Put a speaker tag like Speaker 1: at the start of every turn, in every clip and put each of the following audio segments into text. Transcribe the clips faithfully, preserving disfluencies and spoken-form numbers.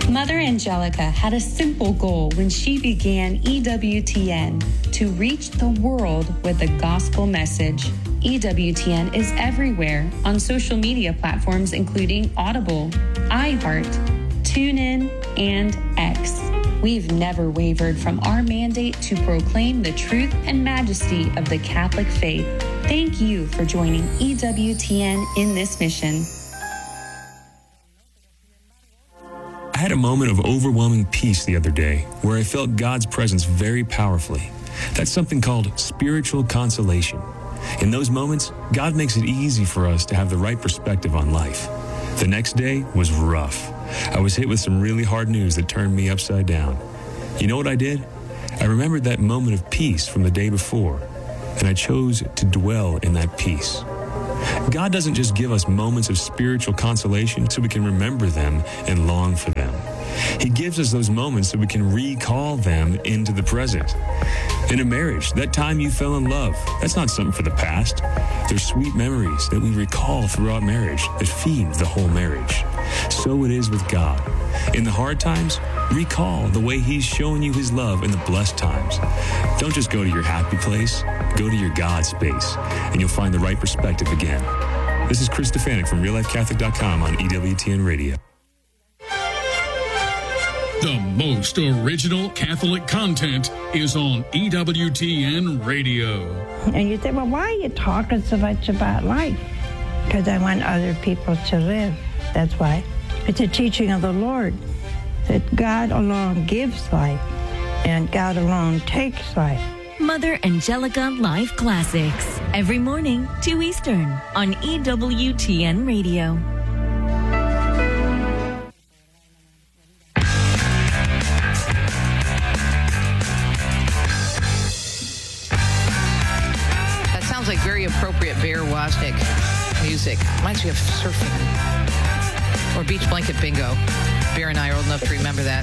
Speaker 1: Mother Angelica had a simple goal when she began E W T N, to reach the world with the gospel message. E W T N is everywhere on social media platforms including Audible, iHeart, TuneIn, and X. We've never wavered from our mandate to proclaim the truth and majesty of the Catholic faith. Thank you for joining E W T N in this mission.
Speaker 2: I had a moment of overwhelming peace the other day where I felt God's presence very powerfully. That's something called spiritual consolation. In those moments, God makes it easy for us to have the right perspective on life. The next day was rough. I was hit with some really hard news that turned me upside down. You know what I did? I remembered that moment of peace from the day before, and I chose to dwell in that peace. God doesn't just give us moments of spiritual consolation so we can remember them and long for them. He gives us those moments so we can recall them into the present. In a marriage, that time you fell in love, that's not something for the past. They're sweet memories that we recall throughout marriage that feed the whole marriage. So it is with God. In the hard times, recall the way He's shown you His love in the blessed times. Don't just go to your happy place. Go to your God space, and you'll find the right perspective again. This is Chris Stefanik from Real Life Catholic dot com on E W T N Radio.
Speaker 3: The most original Catholic content is on E W T N Radio.
Speaker 4: And you say, well, why are you talking so much about life? Because I want other people to live. That's why. It's a teaching of the Lord that God alone gives life and God alone takes life.
Speaker 5: Mother Angelica Live Classics, every morning, two Eastern, on E W T N Radio.
Speaker 6: That sounds like very appropriate Bear Wozniak music. Reminds me of surfing or beach blanket bingo. Bear and I are old enough to remember that.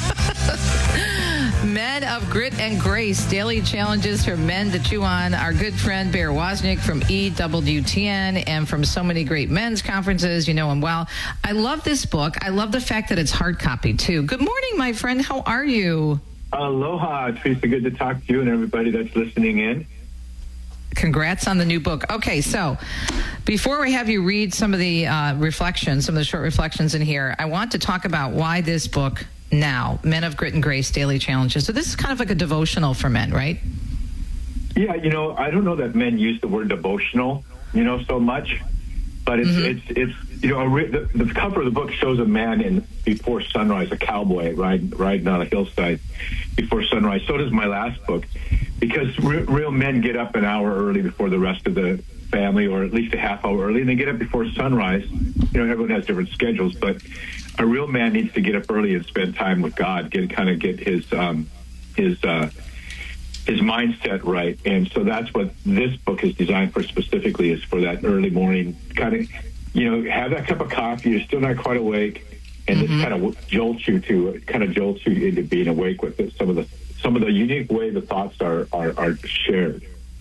Speaker 6: Men of Grit and Grace, daily challenges for men to chew on. Our good friend Bear Wozniak from E W T N and from so many great men's conferences. You know him well. I love this book. I love the fact that it's hard copy, too. Good morning, my friend. How are you?
Speaker 7: Aloha, Teresa. Good to talk to you and everybody that's listening in.
Speaker 6: Congrats on the new book. Okay, so before we have you read some of the uh, reflections, some of the short reflections in here, I want to talk about why this book now, Men of Grit and Grace, Daily Challenges. So this is kind of like a devotional for men, right?
Speaker 7: Yeah, you know, I don't know that men use the word devotional, you know, so much, but it's, mm-hmm. it's, it's you know, a re- the, the cover of the book shows a man in before sunrise, a cowboy riding, riding on a hillside before sunrise. So does my last book, because re- real men get up an hour early before the rest of the family, or at least a half hour early, and they get up before sunrise. You know, everyone has different schedules, but a real man needs to get up early and spend time with God, get kind of get his um, his uh, his mindset right. And so that's what this book is designed for specifically, is for that early morning kind of, you know, have that cup of coffee. You're still not quite awake, and mm-hmm. it kind of jolts you to kind of jolts you into being awake with it. Some of the some of the unique way the thoughts are are, are shared.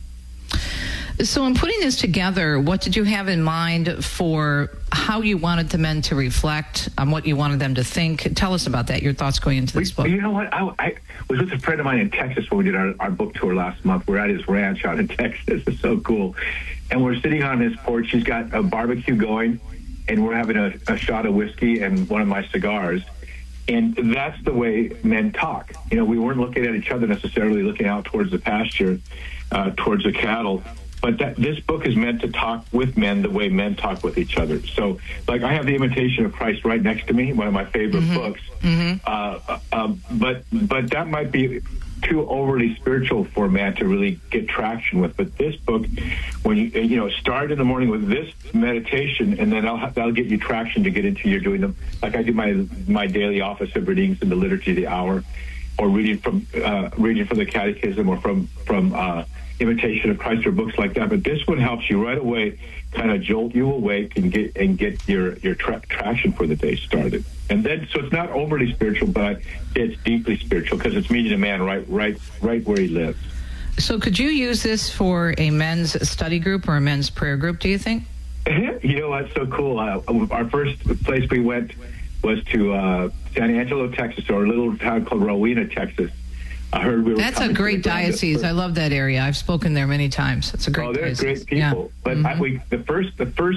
Speaker 6: So in putting this together, what did you have in mind for how you wanted the men to reflect on what you wanted them to think? Tell us about that, your thoughts going into this book.
Speaker 7: You know what? I, I was with a friend of mine in Texas when we did our, our book tour last month. We're at his ranch out in Texas. It's so cool. And we're sitting on his porch. He's got a barbecue going, and we're having a, a shot of whiskey and one of my cigars. And that's the way men talk. You know, we weren't looking at each other necessarily, looking out towards the pasture, uh, towards the cattle. But that, this book is meant to talk with men the way men talk with each other. So, like, I have The Imitation of Christ right next to me, one of my favorite mm-hmm. books. Mm-hmm. Uh, uh, but but that might be too overly spiritual for a man to really get traction with. But this book, when you you know start in the morning with this meditation, and then I'll, that'll get you traction to get into your doing them. Like I do my my daily office of readings in the Liturgy of the Hour, or reading from uh, reading from the Catechism, or from from. Uh, Imitation of Christ, or books like that. But this one helps you right away, kind of jolt you awake and get and get your your tra- traction for the day started. And then, so it's not overly spiritual, but it's deeply spiritual, because it's meeting a man right right right where he lives.
Speaker 6: So could you use this for a men's study group or a men's prayer group, do you think?
Speaker 7: You know what's so cool? Uh, our first place we went was to uh, San Angelo, Texas, or a little town called Rowena, Texas. I heard we were
Speaker 6: That's a great diocese. I love that area. I've spoken there many times. It's a great
Speaker 7: Oh, they're
Speaker 6: diocese.
Speaker 7: great people.
Speaker 6: Yeah.
Speaker 7: But
Speaker 6: mm-hmm.
Speaker 7: I, we, the first the first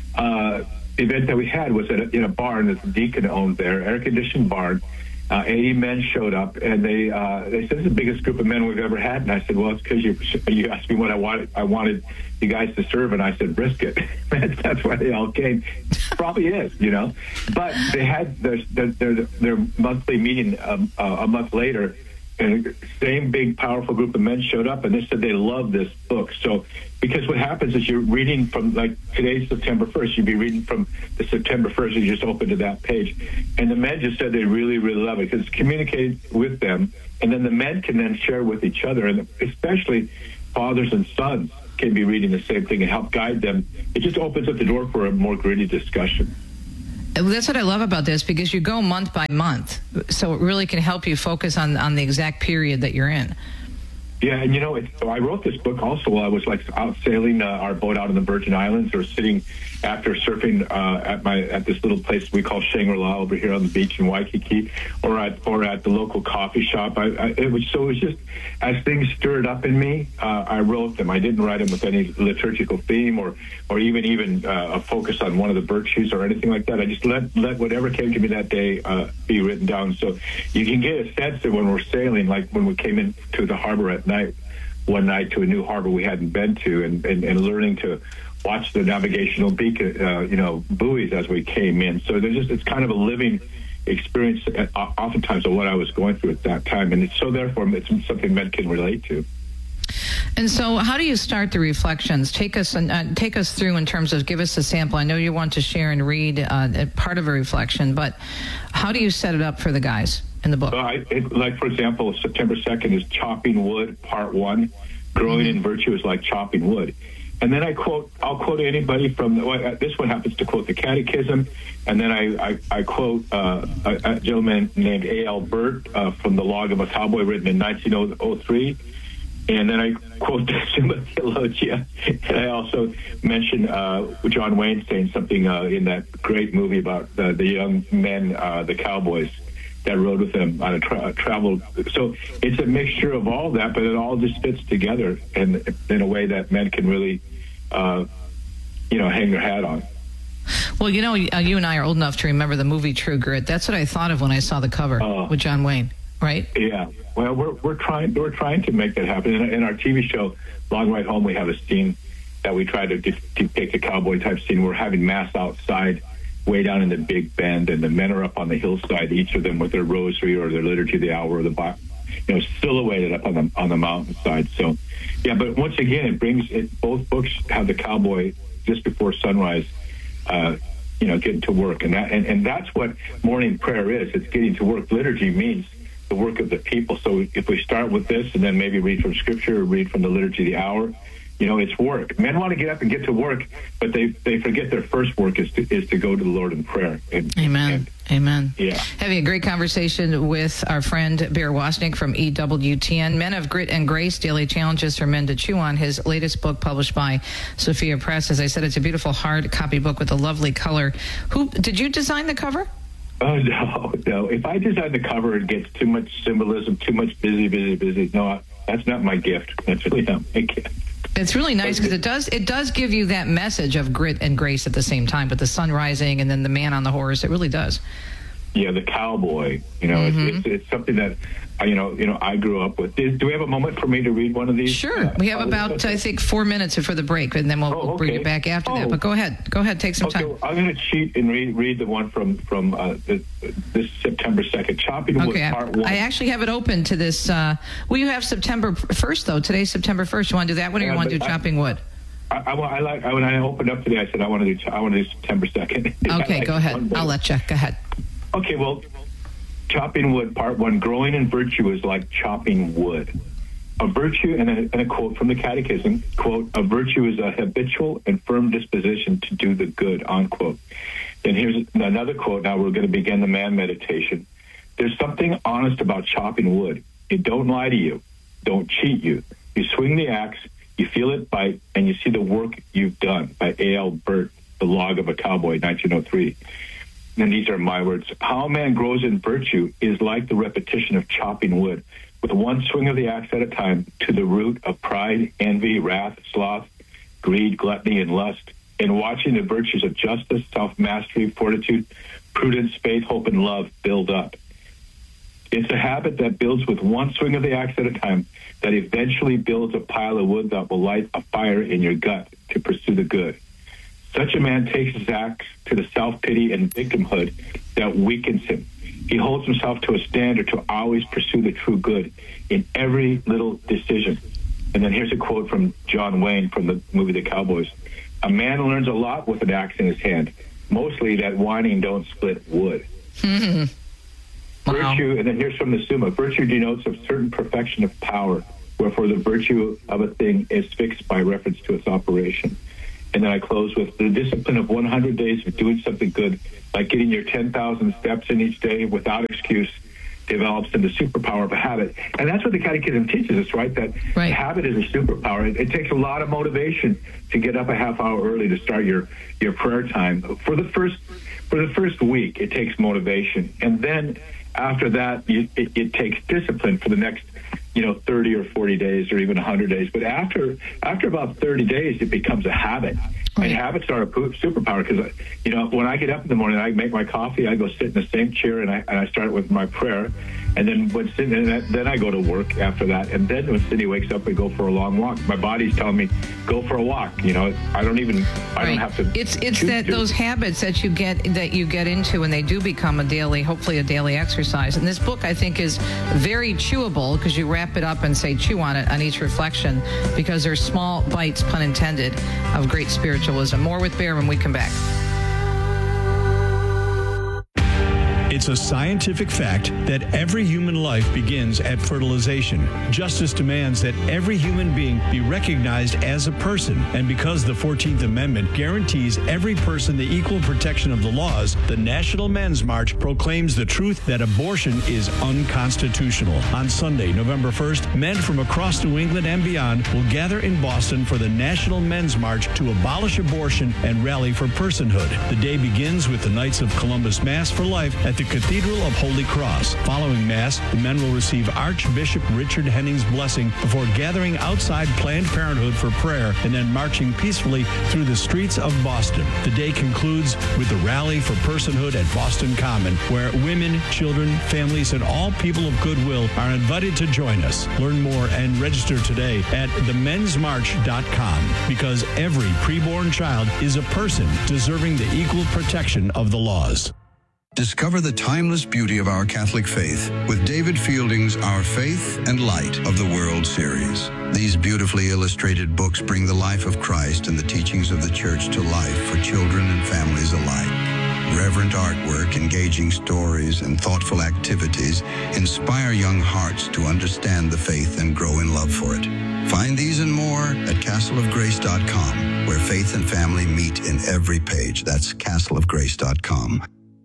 Speaker 7: uh, event that we had was at a, in a barn that the deacon owned there, air-conditioned barn. Uh, eighty men showed up, and they uh, they said, "It's the biggest group of men we've ever had." And I said, "Well, it's because you you asked me what I wanted. I wanted you guys to serve, and I said brisket. that's, that's why they all came. Probably is, you know." But they had their their their, their monthly meeting um, uh, a month later, and the same big, powerful group of men showed up, and they said they love this book. So, because what happens is you're reading from, like, today's September first, you'd be reading from the September first, you just open to that page. And the men just said they really, really love it because it's communicated with them, and then the men can then share with each other, and especially fathers and sons can be reading the same thing and help guide them. It just opens up the door for a more gritty discussion.
Speaker 6: That's what I love about this, because you go month by month, so it really can help you focus on, on the exact period that you're in.
Speaker 7: Yeah, and you know, it, I wrote this book also while I was like out sailing uh, our boat out in the Virgin Islands, or sitting after surfing uh, at my at this little place we call Shangri-La over here on the beach in Waikiki, or at or at the local coffee shop. I, I, it was so it was just as things stirred up in me, uh, I wrote them. I didn't write them with any liturgical theme or or even even uh, a focus on one of the virtues or anything like that. I just let let whatever came to me that day uh, be written down. So you can get a sense that when we're sailing, like when we came into the harbor at night, one night to a new harbor we hadn't been to, and, and, and learning to watch the navigational beacon, uh, you know, buoys as we came in. So there's just, it's kind of a living experience, uh, oftentimes, of what I was going through at that time. And it's so therefore it's something men can relate to.
Speaker 6: And so how do you start the reflections? Take us uh, take us through in terms of, give us a sample. I know you want to share and read uh, part of a reflection, but how do you set it up for the guys in the book?
Speaker 7: Uh, I, it, like, for example, September second is Chopping Wood, Part One. Growing mm-hmm. in virtue is like chopping wood. And then I quote, I'll quote anybody from, well, this one happens to quote the Catechism, and then I, I, I quote uh, a, a gentleman named A L Burt uh, from the Log of a Cowboy, written in nineteen oh three. And then I quote the Summa Theologia, and I also mention uh, John Wayne saying something uh, in that great movie about the, the young men, uh, the cowboys, that rode with them on a tra- travel. So it's a mixture of all that, but it all just fits together in, in a way that men can really, uh, you know, hang their hat on.
Speaker 6: Well, you know, you and I are old enough to remember the movie True Grit. That's what I thought of when I saw the cover uh, with John Wayne, right?
Speaker 7: Yeah. Well, we're we're trying we're trying to make that happen. In, in our T V show, Long Ride Home, we have a scene that we try to depict a cowboy type scene. We're having mass outside, way down in the Big Bend, and the men are up on the hillside, each of them with their rosary or their liturgy of the hour, or the, you know, silhouetted up on the on the mountainside. So, yeah. But once again, it brings it. Both books have the cowboy just before sunrise, uh, you know, getting to work, and that and, and that's what morning prayer is. It's getting to work. Liturgy means the work of the people. So if we start with this, and then maybe read from Scripture, or read from the liturgy of the hour, you know, it's work. Men want to get up and get to work, but they, they forget their first work is to, is to go to the Lord in prayer. And,
Speaker 6: Amen.
Speaker 7: And,
Speaker 6: Amen.
Speaker 7: Yeah.
Speaker 6: Having a great conversation with our friend Bear Wozniak from E W T N, Men of Grit and Grace, Daily Challenges for Men to Chew On, his latest book published by Sophia Press. As I said, it's a beautiful hard copy book with a lovely color. Who did you design the cover?
Speaker 7: Oh, no, no. If I design the cover, it gets too much symbolism, too much busy, busy, busy. No, that's not my gift. That's really not my gift.
Speaker 6: It's really nice because it does it does give you that message of grit and grace at the same time, but the sun rising and then the man on the horse, it really does.
Speaker 7: Yeah, the cowboy. You know, mm-hmm. it's, it's it's something that you know you know I grew up with. Do we have a moment for me to read one of these?
Speaker 6: Sure. Uh, we have about I think four minutes for the break, and then we'll,
Speaker 7: oh, okay.
Speaker 6: we'll bring it back after
Speaker 7: oh.
Speaker 6: that. But go ahead, go ahead, take some
Speaker 7: okay,
Speaker 6: time.
Speaker 7: Well, I'm going to cheat and read read the one from from uh, the, this September second, Chopping Wood,
Speaker 6: okay,
Speaker 7: Part One.
Speaker 6: I actually have it open to this. Uh, well, you have September first though. Today's September first. You want to do that one, or
Speaker 7: yeah,
Speaker 6: you want to do
Speaker 7: I,
Speaker 6: Chopping Wood?
Speaker 7: I, I, I like I, when I opened up today. I said I want to do I want to do September second.
Speaker 6: Okay,
Speaker 7: like
Speaker 6: go ahead. I'll let you. Go ahead.
Speaker 7: Okay, well, Chopping Wood, Part One. Growing in virtue is like chopping wood. A virtue, and a, and a quote from the Catechism, quote, a virtue is a habitual and firm disposition to do the good, unquote. And here's another quote. Now we're going to begin the man meditation. There's something honest about chopping wood. It don't lie to you. Don't cheat you. You swing the axe, you feel it bite, and you see the work you've done, by A L Burt, The Log of a Cowboy, nineteen oh three. and these are my words, how a man grows in virtue is like the repetition of chopping wood, with one swing of the axe at a time, to the root of pride, envy, wrath, sloth, greed, gluttony, and lust, and watching the virtues of justice, self-mastery, fortitude, prudence, faith, hope, and love build up. It's a habit that builds with one swing of the axe at a time that eventually builds a pile of wood that will light a fire in your gut to pursue the good. Such a man takes his axe to the self-pity and victimhood that weakens him. He holds himself to a standard to always pursue the true good in every little decision. And then here's a quote from John Wayne from the movie The Cowboys. A man learns a lot with an axe in his hand, mostly that whining don't split wood.
Speaker 6: Mm-hmm. Wow.
Speaker 7: Virtue, and then here's from the Summa, virtue denotes a certain perfection of power, wherefore the virtue of a thing is fixed by reference to its operation. And then I close with the discipline of one hundred days of doing something good, like getting your ten thousand steps in each day without excuse, develops into superpower of a habit. And that's what the Catechism teaches us, right? That
Speaker 6: right.
Speaker 7: habit is a superpower. It, it takes a lot of motivation to get up a half hour early to start your, your prayer time. For the first for the first week, it takes motivation. And then after that, you, it, it takes discipline for the next, you know, thirty or forty days or even one hundred days. But after after about thirty days, it becomes a habit. Right. And habits are a superpower because, you know, when I get up in the morning, I make my coffee, I go sit in the same chair, and I and I start with my prayer. And then when and then I go to work after that. And then when Cindy wakes up, we go for a long walk. My body's telling me, go for a walk. You know, I don't even, I
Speaker 6: right.
Speaker 7: don't have to.
Speaker 6: It's it's that
Speaker 7: to.
Speaker 6: those habits that you get that you get into, and they do become a daily, hopefully a daily exercise. And this book, I think, is very chewable because you wrap it up and say chew on it on each reflection, because there's small bites, pun intended, of great spiritualism. More with Bear when we come back.
Speaker 8: It's a scientific fact that every human life begins at fertilization. Justice demands that every human being be recognized as a person. And because the fourteenth Amendment guarantees every person the equal protection of the laws, the National Men's March proclaims the truth that abortion is unconstitutional. On Sunday, November first, men from across New England and beyond will gather in Boston for the National Men's March to abolish abortion and rally for personhood. The day begins with the Knights of Columbus Mass for Life at the Cathedral of Holy Cross. Following Mass, the men will receive Archbishop Richard Henning's blessing before gathering outside Planned Parenthood for prayer and then marching peacefully through the streets of Boston. The day concludes with the Rally for Personhood at Boston Common, where women, children, families, and all people of goodwill are invited to join us. Learn more and register today at the mens march dot com, because every preborn child is a person deserving the equal protection of the laws.
Speaker 9: Discover the timeless beauty of our Catholic faith with David Fielding's Our Faith and Light of the World series. These beautifully illustrated books bring the life of Christ and the teachings of the Church to life for children and families alike. Reverent artwork, engaging stories, and thoughtful activities inspire young hearts to understand the faith and grow in love for it. Find these and more at castle of grace dot com, where faith and family meet in every page. That's castle of grace dot com.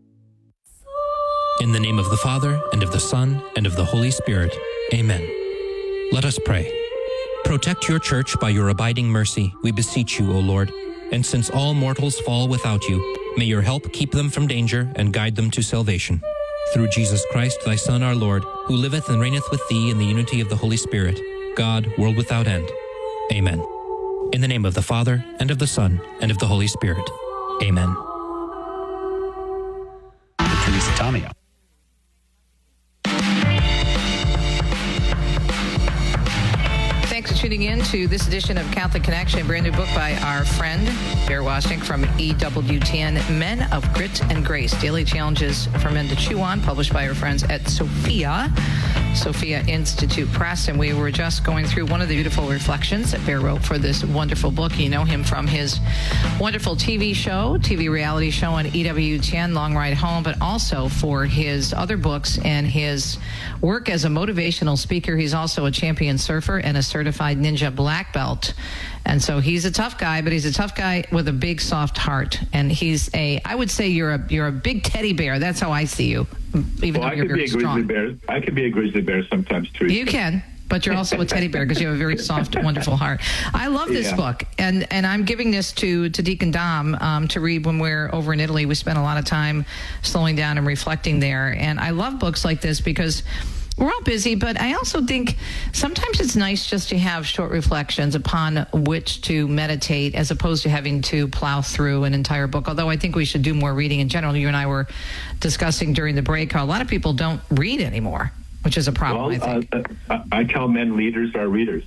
Speaker 10: In the name of the Father, and of the Son, and of the Holy Spirit. Amen. Let us pray. Protect your church by your abiding mercy, we beseech you, O Lord. And since all mortals fall without you, may your help keep them from danger and guide them to salvation. Through Jesus Christ, thy Son, our Lord, who liveth and reigneth with thee in the unity of the Holy Spirit, God, world without end. Amen. In the name of the Father, and of the Son, and of the Holy Spirit. Amen.
Speaker 11: Teresa Tomeo.
Speaker 6: Thanks for tuning in to this edition of Catholic Connection, a brand new book by our friend, Bear Wozniak from E W T N, Men of Grit and Grace, Daily Challenges for Men to Chew On, published by our friends at Sophia, Sophia Institute Press. And we were just going through one of the beautiful reflections that Bear wrote for this wonderful book. You know him from his wonderful T V show, T V reality show on E W T N, Long Ride Home, but also for his other books and his work as a motivational speaker. He's also a champion surfer and a certified ninja black belt. And so he's a tough guy, but he's a tough guy with a big, soft heart. And he's a, I would say you're a you're a big teddy bear. That's how I see you, even
Speaker 7: well,
Speaker 6: though
Speaker 7: I
Speaker 6: you're
Speaker 7: could be a
Speaker 6: strong.
Speaker 7: grizzly bear. I could be a grizzly bear sometimes, too.
Speaker 6: You can. But you're also a teddy bear because you have a very soft, wonderful heart. I love this
Speaker 7: Yeah.
Speaker 6: book, and, and I'm giving this to, to Deacon Dom um, to read when we're over in Italy. We spent a lot of time slowing down and reflecting there. And I love books like this because we're all busy, but I also think sometimes it's nice just to have short reflections upon which to meditate as opposed to having to plow through an entire book. Although I think we should do more reading in general. You and I were discussing during the break how a lot of people don't read anymore, which is a problem,
Speaker 7: well,
Speaker 6: I think.
Speaker 7: Uh, uh, I tell men leaders are readers.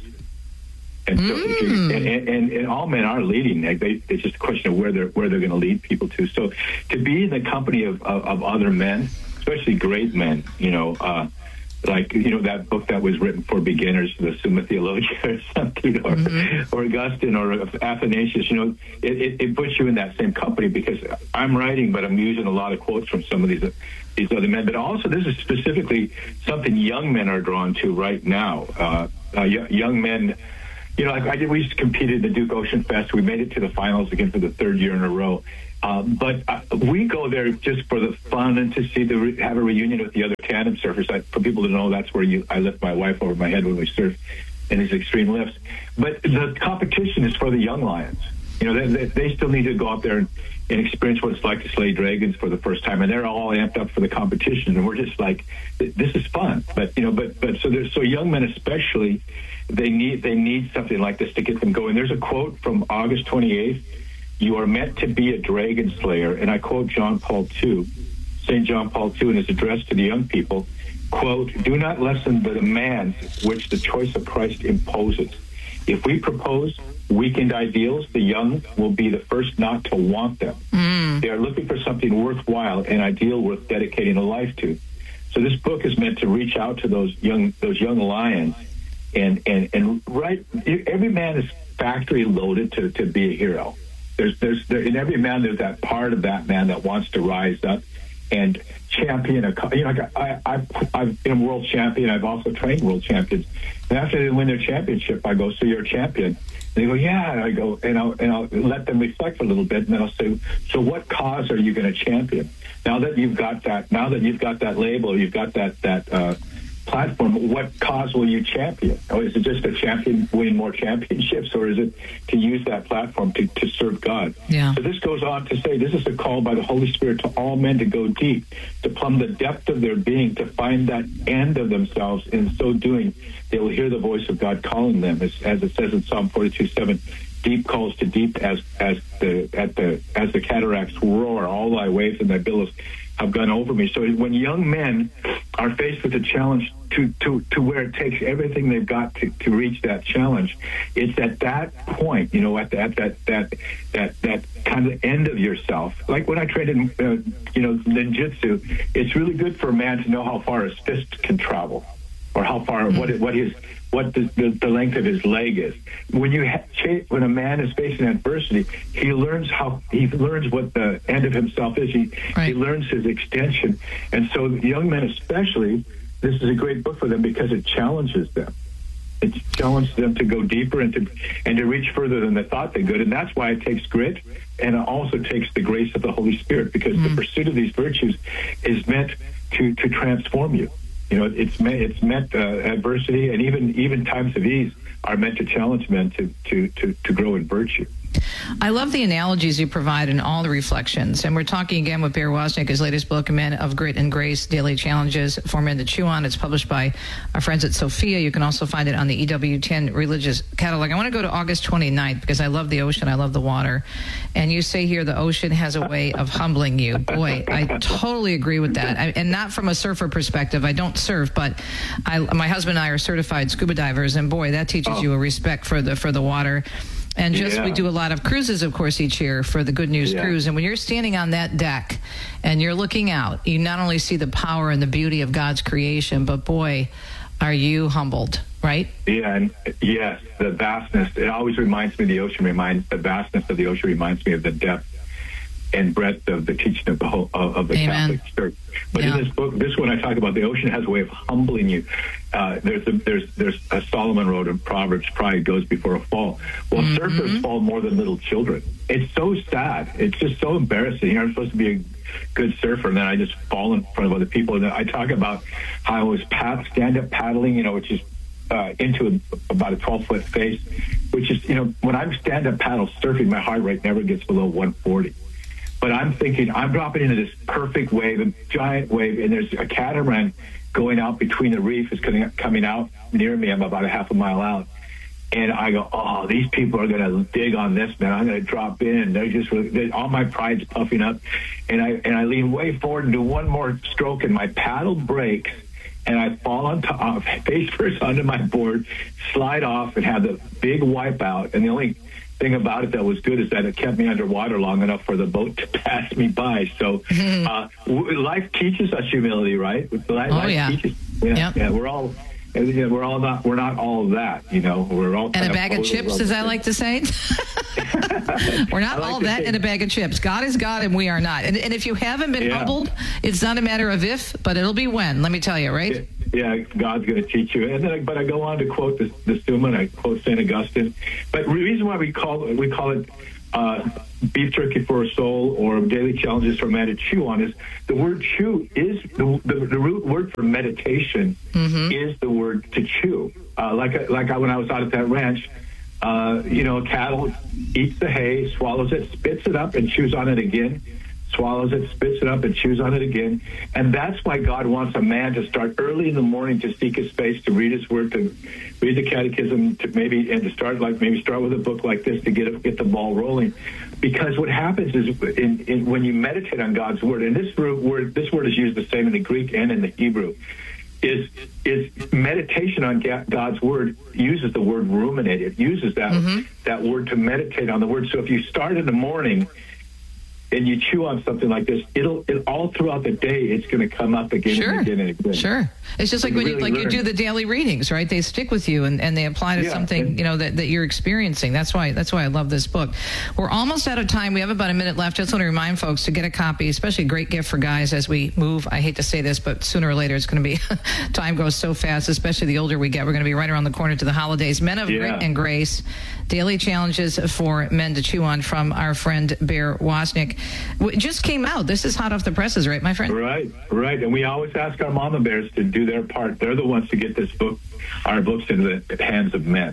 Speaker 7: And, so
Speaker 6: Mm.
Speaker 7: if you, and, and, and all men are leading. They, they, it's just a question of where they're, where they're going to lead people to. So to be in the company of, of, of other men, especially great men, you know, uh, like, you know, that book that was written for beginners, the Summa Theologia or something, or, mm-hmm. or Augustine or Athanasius, you know, it, it, it puts you in that same company because I'm writing, but I'm using a lot of quotes from some of these these other men. But also, this is specifically something young men are drawn to right now. Uh, uh, young men, you know, like I did, we used to compete at the Duke Ocean Fest. We made it to the finals again for the third year in a row. Um, but uh, we go there just for the fun and to see the re- have a reunion with the other tandem surfers. I, for people to know, that's where you I lift my wife over my head when we surf in these extreme lifts. But the competition is for the young lions. You know, they, they, they still need to go out there and, and experience what it's like to slay dragons for the first time, and they're all amped up for the competition. And we're just like, this is fun. But you know, but but so there's so young men especially, they need they need something like this to get them going. There's a quote from August twenty-eighth. You are meant to be a dragon slayer. And I quote John Paul the Second, Saint John Paul the Second in his address to the young people, quote, do not lessen the demands which the choice of Christ imposes. If we propose weakened ideals, the young will be the first not to want them. Mm. They are looking for something worthwhile, an ideal worth dedicating a life to. So this book is meant to reach out to those young those young lions and, and, and right, every man is factory loaded to, to be a hero. There's, there's, there, in every man, there's that part of that man that wants to rise up and champion a, you know, like I, I, I've been a world champion. I've also trained world champions. And after they win their championship, I go, so you're a champion. And they go, yeah. And I go, and I'll, and I'll let them reflect a little bit. And then I'll say, so what cause are you going to champion? Now that you've got that, now that you've got that label, you've got that, that, uh, platform, what cause will you champion? Or is it just a champion winning more championships, or is it to use that platform to, to serve God?
Speaker 6: Yeah.
Speaker 7: So this goes on to say this is a call by the Holy Spirit to all men to go deep, to plumb the depth of their being, to find that end of themselves. In so doing, they will hear the voice of God calling them, as, as it says in Psalm forty-two seven. Deep calls to deep as as the at the as the cataracts roar, all thy waves and thy billows have gone over me. So when young men are faced with a challenge to, to, to where it takes everything they've got to, to reach that challenge, it's at that point, you know, at, the, at that that that that kind of end of yourself. Like when I trained in, uh, you know, ninjutsu, it's really good for a man to know how far his fist can travel, or how far mm-hmm. what it, what his what the, the, the length of his leg is. When you ha- when a man is facing adversity, he learns how he learns what the end of himself is. He right. he learns his extension, and so young men especially, this is a great book for them because it challenges them. It challenges them to go deeper and to and to reach further than they thought they could, and that's why it takes grit, and it also takes the grace of the Holy Spirit, because mm. the pursuit of these virtues is meant to to transform you. You know, it's meant, it's meant uh, adversity and even even times of ease are meant to challenge men to, to, to, to grow in virtue.
Speaker 6: I love the analogies you provide in all the reflections. And we're talking again with Bear Wozniak, his latest book, Men of Grit and Grace, Daily Challenges for Men to Chew On. It's published by our friends at Sophia. You can also find it on the E W T N Religious Catalog. I want to go to August twenty-ninth because I love the ocean. I love the water. And you say here the ocean has a way of humbling you. Boy, I totally agree with that. I, and not from a surfer perspective. I don't surf, but I, my husband and I are certified scuba divers. And boy, that teaches oh. you a respect for the for the water. And just yeah. we do a lot of cruises, of course, each year for the Good News yeah. Cruise. And when you're standing on that deck and you're looking out, you not only see the power and the beauty of God's creation, but boy, are you humbled, right?
Speaker 7: Yeah, and yes, the vastness. It always reminds me, the ocean reminds, the vastness of the ocean reminds me of the depth and breadth of the teaching of the whole of, of the
Speaker 6: Amen.
Speaker 7: Catholic Church. But
Speaker 6: yeah.
Speaker 7: in this book, this one I talk about, the ocean has a way of humbling you. Uh, there's a, there's there's a Solomon wrote in Proverbs, pride goes before a fall. Well, mm-hmm. surfers fall more than little children. It's so sad. It's just so embarrassing. You know, I'm supposed to be a good surfer, and then I just fall in front of other people. And I talk about how I was pad- stand up paddling, you know, which is uh, into a, about a twelve-foot face, which is, you know, when I'm stand-up paddle surfing, my heart rate never gets below one forty. But I'm thinking, I'm dropping into this perfect wave, a giant wave, and there's a catamaran going out between the reef. Is coming, coming out near me. I'm about a half a mile out. And I go, oh, these people are going to dig on this, man. I'm going to drop in. They're just really, they, all my pride's puffing up. And I and I lean way forward and do one more stroke, and my paddle breaks, and I fall on top, face first onto my board, slide off, and have the big wipeout. And the only thing about it that was good is that it kept me underwater long enough for the boat to pass me by. So uh, life teaches us humility, right? Life,
Speaker 6: oh, yeah.
Speaker 7: Teaches, yeah,
Speaker 6: yep.
Speaker 7: yeah, we're all... And, you know, we're all not. We're not all of that, you know. We're all
Speaker 6: and a bag of chips, as I like to say. We're not like all that in a bag of chips. God is God, and we are not. And, and if you haven't been yeah. humbled, it's not a matter of if, but it'll be when. Let me tell you, right?
Speaker 7: Yeah, God's going to teach you. And then, but I go on to quote the, the Summa, and I quote Saint Augustine. But the reason why we call we call it uh, beef jerky for a soul or daily challenges for man to chew on is the word chew is the the, the root word for meditation mm-hmm. is the word to chew. Uh, like like I, when I was out at that ranch, uh, you know, cattle eats the hay, swallows it, spits it up, and chews on it again. Swallows it, spits it up, and chews on it again. And that's why God wants a man to start early in the morning to seek his face, to read his word, to read the catechism, to maybe and to start like maybe start with a book like this to get it, get the ball rolling. Because what happens is in, in, when you meditate on God's word, and this word this word is used the same in the Greek and in the Hebrew, is is meditation on God's word uses the word ruminate. It uses that mm-hmm. that word to meditate on the word. So if you start in the morning and you chew on something like this, it'll it, all throughout the day, it's going to come up again
Speaker 6: sure.
Speaker 7: and again and again.
Speaker 6: Sure. It's just like when
Speaker 7: really
Speaker 6: you like
Speaker 7: learn.
Speaker 6: you do the daily readings, right? They stick with you and, and they apply to
Speaker 7: yeah.
Speaker 6: something,
Speaker 7: and,
Speaker 6: you know, that, that you're experiencing. That's why that's why I love this book. We're almost out of time. We have about a minute left. Just want to remind folks to get a copy, especially a great gift for guys as we move. I hate to say this, but sooner or later it's going to be, time goes so fast, especially the older we get. We're going to be right around the corner to the holidays. Men of
Speaker 7: yeah.
Speaker 6: Grit and Grace, daily challenges for men to chew on from our friend Bear Wozniak. Just came out. This is hot off the presses, right, my friend?
Speaker 7: Right, right. And we always ask our mama bears to do their part. They're the ones to get this book, our books, into the hands of men.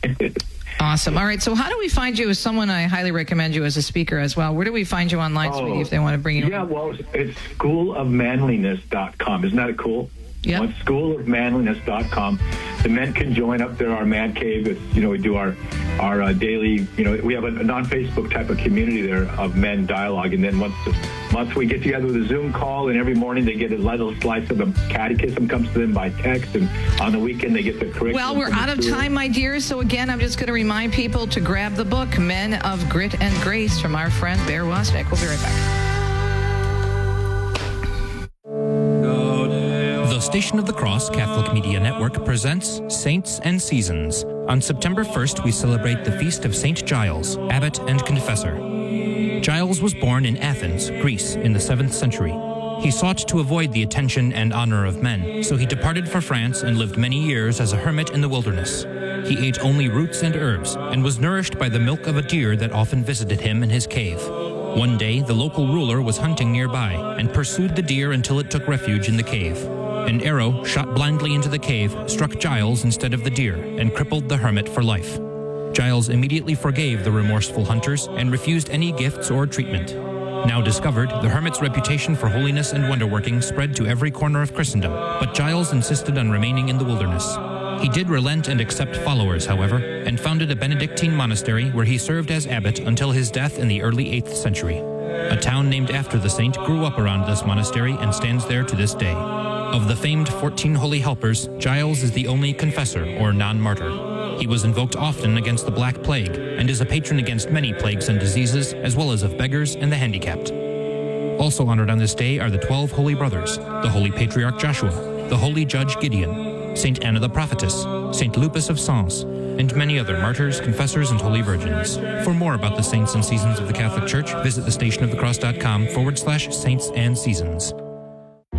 Speaker 6: Awesome. All right. So how do we find you as someone? I highly recommend you as a speaker as well. Where do we find you online, oh, sweetie, if they want to bring you
Speaker 7: Yeah,
Speaker 6: on?
Speaker 7: well, it's school of manliness dot com. Isn't that cool?
Speaker 6: Yeah.
Speaker 7: On school of manliness dot com. The men can join up there, our man cave. It's, you know, we do our our uh, daily, you know, we have a, a non-Facebook type of community there of men dialogue. And then once a month we get together with a Zoom call, and every morning they get a little slice of the catechism comes to them by text. And on the weekend they get the curriculum.
Speaker 6: Well, we're out of time, my dear. So again, I'm just going to remind people to grab the book, Men of Grit and Grace, from our friend Bear Wozniak. We'll be right back.
Speaker 10: The Station of the Cross Catholic Media Network presents Saints and Seasons. On September first, we celebrate the feast of Saint Giles, abbot and confessor. Giles was born in Athens, Greece, in the seventh century. He sought to avoid the attention and honor of men, so he departed for France and lived many years as a hermit in the wilderness. He ate only roots and herbs, and was nourished by the milk of a deer that often visited him in his cave. One day, the local ruler was hunting nearby, and pursued the deer until it took refuge in the cave. An arrow, shot blindly into the cave, struck Giles instead of the deer, and crippled the hermit for life. Giles immediately forgave the remorseful hunters, and refused any gifts or treatment. Now discovered, the hermit's reputation for holiness and wonderworking spread to every corner of Christendom, but Giles insisted on remaining in the wilderness. He did relent and accept followers, however, and founded a Benedictine monastery where he served as abbot until his death in the early eighth century. A town named after the saint grew up around this monastery and stands there to this day. Of the famed fourteen holy helpers, Giles is the only confessor or non-martyr. He was invoked often against the Black Plague and is a patron against many plagues and diseases, as well as of beggars and the handicapped. Also honored on this day are the twelve holy brothers, the holy patriarch Joshua, the holy judge Gideon, Saint Anna the prophetess, Saint Lupus of Sens, and many other martyrs, confessors, and holy virgins. For more about the saints and seasons of the Catholic Church, visit thestationofthecross.com forward slash saints and seasons.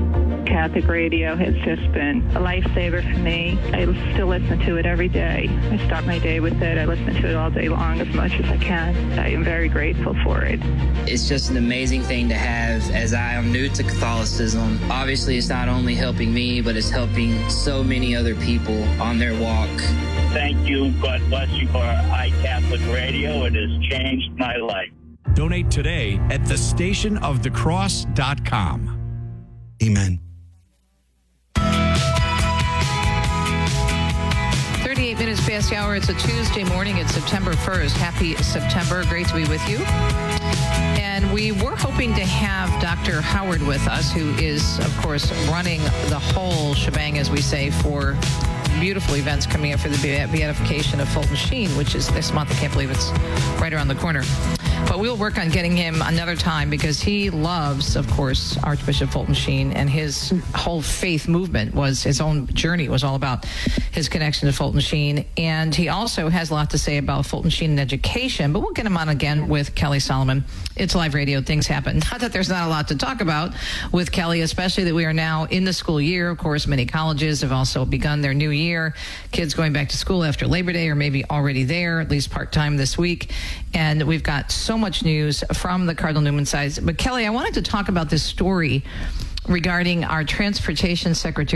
Speaker 11: Catholic radio has just been a lifesaver for me. I still listen to it every day. I start my day with it. I listen to it all day long as much as I can. I am very grateful for it.
Speaker 12: It's just an amazing thing to have, as I am new to Catholicism. Obviously, it's not only helping me, but it's helping so many other people on their walk.
Speaker 13: Thank you. God bless you for iCatholic Radio. It has changed my life.
Speaker 14: Donate today at the station of the cross dot com.
Speaker 9: Amen.
Speaker 6: thirty-eight minutes past the hour. It's a Tuesday morning. It's September first. Happy September. Great to be with you. And we were hoping to have Doctor Howard with us, who is, of course, running the whole shebang, as we say, for beautiful events coming up for the beatification of Fulton Sheen, which is this month. I can't believe it's right around the corner. But we'll work on getting him another time because he loves, of course, Archbishop Fulton Sheen, and his whole faith movement was his own journey. It was all about his connection to Fulton Sheen. And he also has a lot to say about Fulton Sheen and education, but we'll get him on again with Kelly Solomon. It's live radio. Things happen. Not that there's not a lot to talk about with Kelly, especially that we are now in the school year. Of course, many colleges have also begun their new year. Kids going back to school after Labor Day or maybe already there, at least part-time this week. And we've got so much news from the Cardinal Newman side. But Kelly, I wanted to talk about this story regarding our transportation secretary.